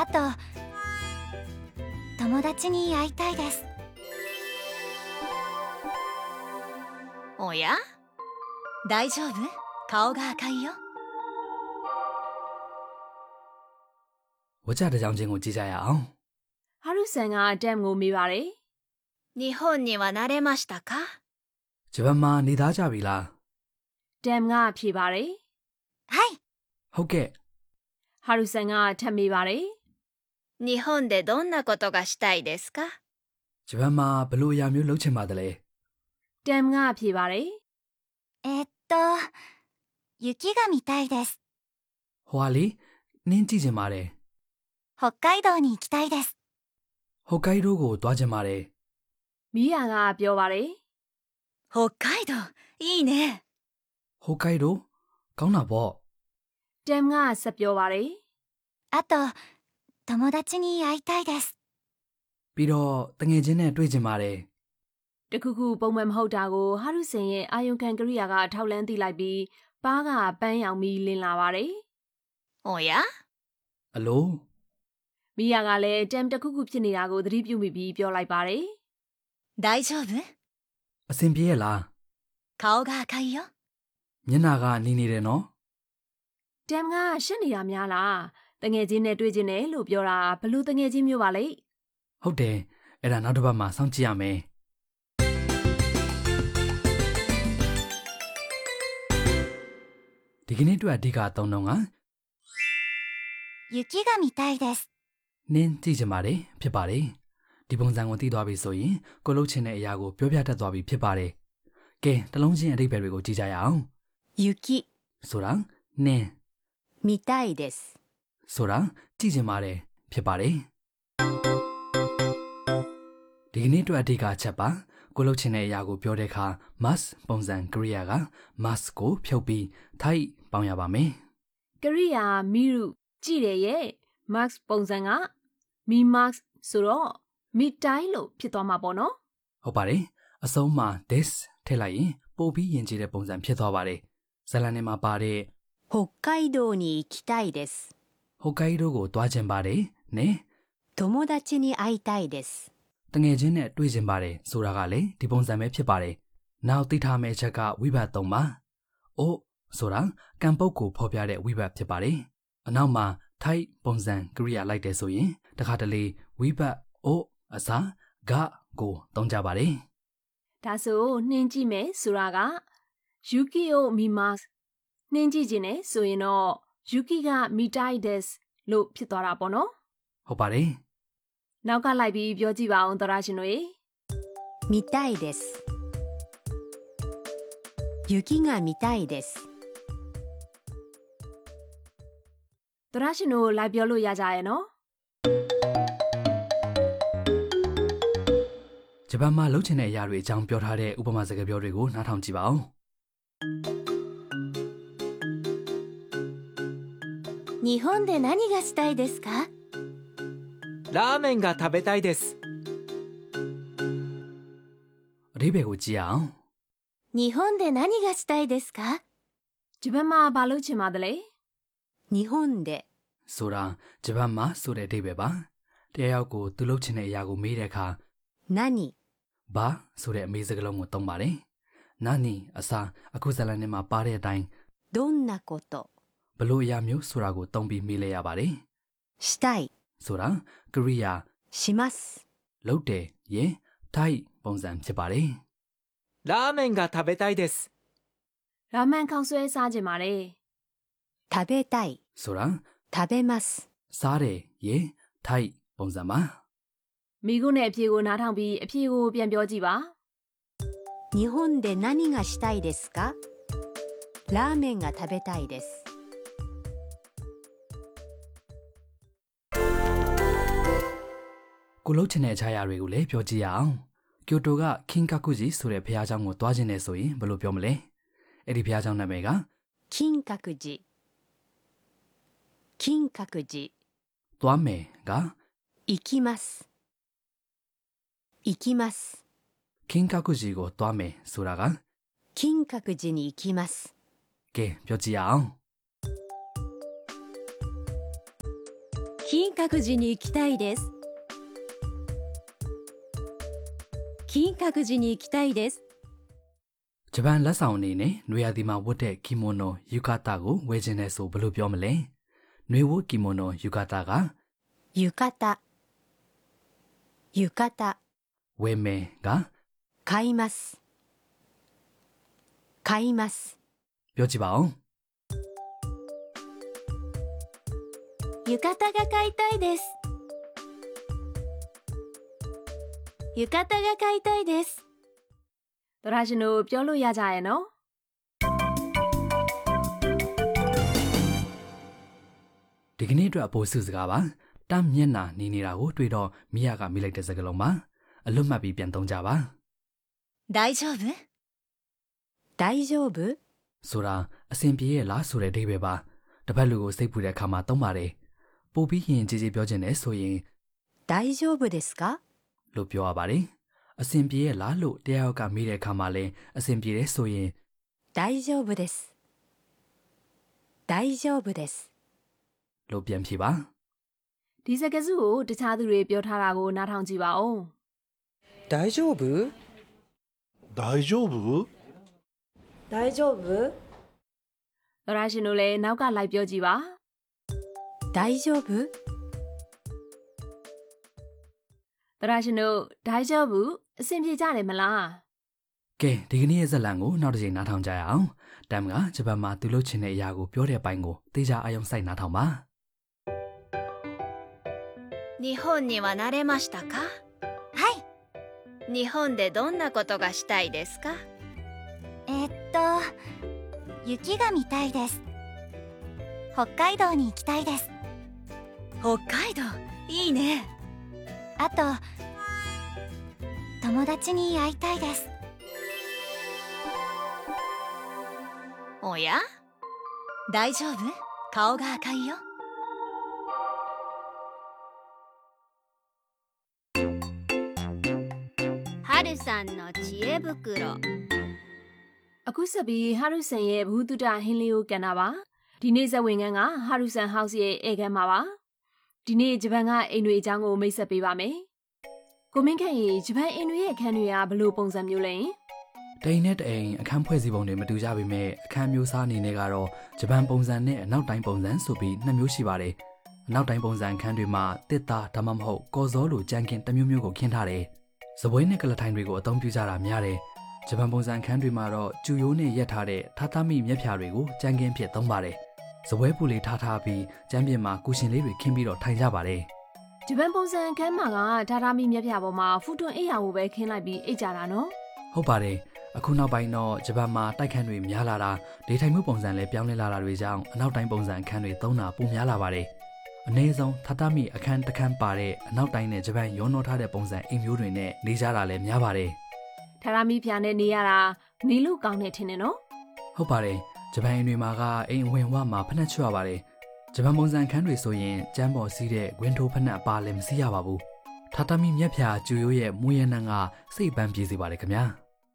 あと友達に会いたいです。 おや？大丈夫？顔が赤いよ。 ဝကြတစ်ကြောင်ချင်းကိုကြည့်ကြရအောင်。 ハルさんがデムを見られ。 日本には慣れましたか？ ဂျပန်မှာနေသားကြပြီလား？ デムがဖြေပါれ。 はい。 ဟုတ်ကဲ့。 ハルさんがထပ်မေးပါれ。 日本でどんなことがしたいですか？ ဂျပန်မှာဘလို့အရာမျိုးလုပ်ချင်ပါတယ်လဲ？ デムがဖြေပါれ。 雪が見たいです。 ဟွာလီနင်းကြည့်ချင်ပါတယ်。 北海道に行きたいです。 北海道ကိုသွားချင်ပါတယ်。 ミヤがပြောပါれ。 北海道いいね。 北海道ကောင်းတာပေါ့。 デムがဆက်ပြောပါれ。 あと友達に会いたいです。 ပြီးတော့တငယ်ချင်းနဲ့တွေ့ချင်ပါတယ်。 တခုခုပုံမှန်မဟုတ်တာကိုဟာရုစင်ရဲ့အာယုံခံကရိယာကထောက်လန်းသိလိုက်ပြီးပါးကပန်းရောင်ပြီးလင်းလာပါတယ်။おや？ အလို？ ミヤကလည်းတမ်တခုခုဖြစ်နေတာကိုသတိပြုမိပြီးပြောလိုက်ပါတယ်。 大丈夫？ အဆင်ပြေရဲ့လား？ 顔が赤いよ。 မျက်နှာကနီနေတယ်နော်။တမ်ကရှက်နေတာများလားတငယ်ချင်းနဲ့တွေ့ချင်းနဲ့လို့ပြောတာဘလို့တငယ်ချင်းမျိုးပါလဲဟုတ်တယ်အဲ့ဒါနောက်တစ်ပတ်မှစောင့်ကြည့်ရမယ်ဒီကနေ့အတွက်အဓိကအသုံးတော့က雪が見たいですနင်းကြည့်ချင်ပါတယ်ဖြစ်ပါတယ်ဒီပုံစံကိုသိသွားပြီဆိုရင်ကိုလှုပ်ချင်တဲ့အရာကိုပြောပြတတ်သွားပြီဖြစ်ပါတယ်ကဲတစ်လုံးချင်းအဓိပ္ပာယ်တွေကိုကြည့်ကြရအောင်雪ဆိုတာနင်း見たいですဆိုတာကြည့်ချင်ပါတယ်ဖြစ်ပါတယ်ဒီကနေ့အတွက်အဓိကအချက်ပါကိုလှုပ်ချင်တဲ့အရာကိုပြောတဲ့အခါ must ပုံစံကရိယာက must ကိုဖြုတ်ပြီး ထိုက်ပေါင်းရပါမယ်ကရိယာမီရုကြည့်တယ်ရဲ့ max ပုံစံကမီ max ဆိုတော့မီတိုင်းလို့ဖြစ်သွားမှာပေါ့နော်ဟုတ်ပါတယ်အဆုံးမှာ this ထည့်လိုက်ရင်ပို့ပြီးယဉ်ကျေးတဲ့ပုံစံဖြစ်သွားပါတယ်ဇာတ်လမ်းထဲမှာပါတဲ့北海道に行きたいです北海道ကိုသွားချင်ပါတယ်နဲ့友達に会いたいですတငယ်ချင်းနဲ့တွေ့ချင်ပါတယ်ဆိုတာကလည်းဒီပုံစံပဲဖြစ်ပါတယ်နောက်သိထားမယ့်အချက်ကဝိဘတ်3ပါအိုဆိုတာကံပုတ်ကိုဖော်ပြတဲ့ဝိဘတ်ဖြစ်ပါတယ်အနောက်မှာထိုက်ပုံစံကရိယာလိုက်တယ်ဆိုရင်တခါတလေဝိဘတ်အိုအစားဂကိုသုံးကြပါတယ်ဒါဆိုနှင်းကြည့်မယ်ဆိုတာက Yuki o mimas နှင်းကြည့်ခြင်းနဲ့ဆိုရင်တော့ Yuki က mitai des လို့ဖြစ်သွားတာပေါ့နော်ဟုတ်ပါတယ်နောက်ကလိုက်ပြီးပြောကြည့်ပါအောင်သောရရှင်တို့見たいです雪が見たいですသောရရှင်တို့လိုက်ပြောလို့ရကြရဲ့နော်ဂျပန်မှာလှုပ်ချင်တဲ့အရာတွေအကြောင်းပြောထားတဲ့ဥပမာစကားပြောတွေကိုနားထောင်ကြည့်ပါဦး日本で何がしたいですかラーメンが食べたいですအဓိပ္ပာယ်ကိုကြည့်အောင်日本で何がしたいですかဂျပန်မှာဘာလုပ်ချင်ပါသလဲ日本でဆိုတာဂျပန်မှာဆိုတဲ့အဓိပ္ပာယ်ပါတရားရောက်ကိုသူလှုပ်ချင်တဲ့အရာကိုမေးတဲ့အခါ何ဘာဆိုတဲ့အမေးစကားလုံးကိုသုံးပါတယ်နာနီအစားအခုဇာတ်လမ်းထဲမှာပါတဲ့အတိုင်းどんなことဘလို့အရာမျိုးဆိုတာကိုသုံးပြီးမေးလိုက်ရပါတယ်したいဆိုတာကရိယာしますလုပ်တယ်ရင်ထိုက်ပုံစံဖြစ်ပါတယ်ラーメンが食べたいですရာမန်ခေါက်ဆွဲစားခြင်းပါတယ်食べたいဆိုတာ食べますစားတယ်ရင်ထိုက်ပုံစံပါမိကုနဲ့အဖြေကိုနားထောင်ပြီးအဖြေကိုပြန်ပြောကြည့်ပါ日本で何がしたいですかラーメンが食べたいですကိုလှုပ်ချင်တဲ့အချားအရာတွေကိုလည်းပြောကြည့်ရအောင်ကျိုတိုကခင်းကကုဂျီဆိုတဲ့ဘုရားကျောင်းကိုသွားခြင်းနဲ့ဆိုရင်ဘယ်လိုပြောမလဲအဲ့ဒီဘုရားကျောင်းနာမည်က金閣寺金閣寺သွားမယ်က行きます行きますခင်းကကုဂျီကိုသွားမယ်ဆိုတာက金閣寺に行きますကဲပြောကြည့်ရအောင်金金閣寺に行きたいです。金閣寺に行きたいです。 ဂျပန်လက်ဆောင်အနေနဲ့နွေရာသီမှာဝတ်တဲ့ကီမိုနိုယူကာတာကိုဝယ်ခြင်းနဲ့ဆိုဘယ်လိုပြောမလဲ။နွေဝတ်ကီမိုနိုယူကာတာက浴衣浴衣ဝယ်မယ်က買います買います。 ပြောကြည့်ပါဦး。 浴衣が買いたいです。浴衣が買いたいです。 သောရရှင်တို့ပြောလို့ရကြရဲ့နော်ဒီကနေ့အတွက်အပေါ်စုစကားပါတမ်းမျက်နာနေနေတာကိုတွေ့တော့မိရကမိလိုက်တဲ့စကားလုံးပါအလွတ်မှတ်ပြီးပြန်သုံးကြပါ大丈夫大丈夫ဆိုတာအဆင်ပြေရဲ့လားဆိုတဲ့အဓိပ္ပာယ်ပါတစ်ဖက်လူကိုစိတ်ပူတဲ့အခါမှာသုံးပါတယ်ပို့ပြီးရင်ကြည်ကြည်ပြောခြင်းနဲ့ဆိုရင်大丈夫ですかလို့ပြောရပါတယ်အဆင်ပြေရဲ့လားလို့တရားရောက်ကမေးတဲ့အခါမှာလည်းအဆင်ပြေတယ်ဆိုရင်大丈夫です大丈夫ですလို့ပြန်ဖြေပါဒီစကားစုကိုတခြားသူတွေပြောထားတာကိုနားထောင်ကြည့်ပါဦး大丈夫大丈夫大丈夫သောရရှင်တို့လည်းနောက်ကလိုက်ပြောကြည့်ပါ大丈夫သောရရှင်တို့大丈夫အဆင်ပြေကြတယ်မလားကဲဒီကနေ့ရဲ့ဇာတ်လမ်းကိုနောက်တစ်ချိန်နားထောင်ကြရအောင်တမ်ကဂျပန်မှာသူလုပ်ချင်တဲ့အရာကိုပြောတဲ့အပိုင်းကိုသေချာအာရုံစိုက်နားထောင်ပါ日本には慣れましたかはい日本でどんなことがしたいですか雪が見たいです北海道に行きたいです北海道いいねあと友達に会いたいですおや大丈夫顔が赤いよはるさんの知恵袋အခုဆက်ပြီးဟာရုဆန်ရဲ့ဘုဒ္ဓဟင်းလေးကိုကန်တာပါဒီနေ့ဇက်ဝင်ခန်းကဟာရုဆန်ဟောက်စ်ရဲ့ဧကန်မှာပါဒီနေ့ဂျပန်ကအိမ်တွေအကြောင်းကိုမိတ်ဆက်ပေးပါမယ်ကိုမင်းခန့်ရေဂျပန်အိမ်တွေရဲ့အခန်းတွေကဘယ်လိုပုံစံမျိုးလဲတိမ်နဲ့တိမ်အခန်းဖွဲ့စည်းပုံတွေမတူကြပေမဲ့အခန်းမျိုးစားအနေနဲ့ကတော့ဂျပန်ပုံစံနဲ့အနောက်တိုင်းပုံစံဆိုပြီးနှစ်မျိုးရှိပါတယ်အနောက်တိုင်းပုံစံအခန်းတွေမှာတစ်သားဒါမှမဟုတ်ကော်စောလိုကြမ်းကင်တစ်မျိုးမျိုးကိုခင်းထားတယ်စပွဲနဲ့ကလထိုင်တွေကိုအသုံးပြုကြတာများတယ်ဂျပန်ပုံစံခန်းတွေမှာတော့ကျူရိုးနဲ့ရက်ထားတဲ့ထာတာမိမျက်ဖြာတွေကိုကြမ်းကင်းဖြစ်သုံးပါတယ်စပွဲပူလေးထားပြီးကျမ်းပြင်မှာကူရှင်လေးတွေခင်းပြီးတော့ထိုင်ကြပါတယ်ဂျပန်ပုံစံခန်းမှာကထာတာမိမျက်ဖြာပေါ်မှာဖူတွန်းအိပ်ရာကိုပဲခင်းလိုက်ပြီးအိပ်ကြတာနော်ဟုတ်ပါတယ်အခုနောက်ပိုင်းတော့ဂျပန်မှာတိုက်ခန်းတွေများလာတာဒေထိုင်မှုပုံစံလည်းပြောင်းလဲလာတာတွေကြောင့်အနောက်တိုင်းပုံစံခန်းတွေသုံးတာပိုများလာပါတယ်အနည်းဆုံးထာတာမိအခန်းတစ်ခန်းပါတဲ့အနောက်တိုင်းနဲ့ဂျပန်ရောနှောထားတဲ့ပုံစံအိမ်မျိုးတွေနဲ့နေကြတာလည်းများပါတယ်ထာတာမိဖြာနဲ့နေရတာနေလို့ကောင်းနေထင်တယ်နော်ဟုတ်ပါတယ်ဂျပန်အိမ်တွေမှာကအိမ်ဝင်ဝမှာဖက်နှက်ချွတ်ရပါတယ်ဂျပန်ပုံစံခန်းတွေဆိုရင်ကျမ်းပေါ်စီးတဲ့ဂွင်းထိုးဖက်နှက်အပါလည်းမစီးရပါဘူးထာတာမိမျက်ဖြာကျူရိုးရဲ့မွေးရနံကစိတ်ပန်းပြေးစေပါတယ်ခင်ဗျာ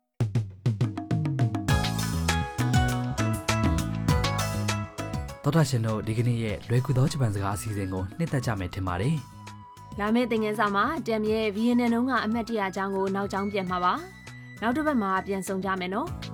တော်တာရှင်တို့ဒီကနေ့ရဲ့လွယ်ကူသောဂျပန်စကားအစီအစဉ်ကိုနှစ်သက်ကြမယ်ထင်ပါတယ်လာမယ့်သင်ခန်းစာမှာတမ်ရဲ့ဗီယက်နမ်ကအမှတ်တရအကြောင်းကိုနောက်ကျောင်းပြန်မှာပါနောက်တစ်ပတ်မှာပြန်ဆောင်ကြမယ်နော်